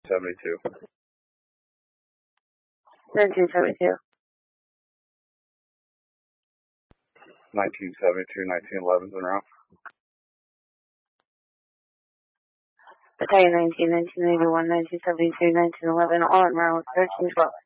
72. 1972. 1972, 1911's en route. Battalion 19, 1981, 1972, 1911, all en route, 1312.